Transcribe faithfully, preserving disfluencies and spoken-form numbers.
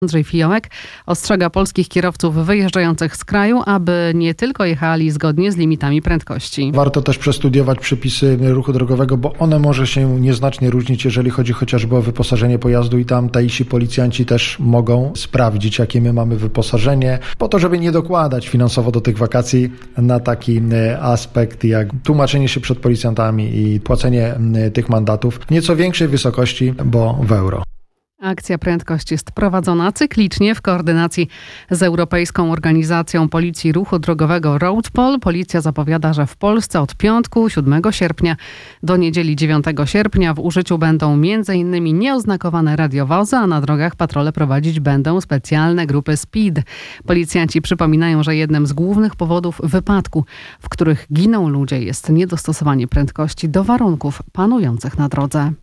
Andrzej Fiołek ostrzega polskich kierowców wyjeżdżających z kraju, aby nie tylko jechali zgodnie z limitami prędkości. Warto też przestudiować przepisy ruchu drogowego, bo one może się nieznacznie różnić, jeżeli chodzi chociażby o wyposażenie pojazdu i tam tajsi policjanci też mogą sprawdzić, jakie my mamy wyposażenie, po to, żeby nie dokładać finansowo do tych wakacji na taki aspekt jak tłumaczenie się przed policjantami i płacenie tych mandatów w nieco większej wysokości, bo w euro. Akcja Prędkość jest prowadzona cyklicznie w koordynacji z Europejską Organizacją Policji Ruchu Drogowego RoadPol. Policja zapowiada, że w Polsce od piątku siódmego sierpnia do niedzieli dziewiątego sierpnia w użyciu będą między innymi nieoznakowane radiowozy, a na drogach patrole prowadzić będą specjalne grupy speed. Policjanci przypominają, że jednym z głównych powodów wypadku, w których giną ludzie, jest niedostosowanie prędkości do warunków panujących na drodze.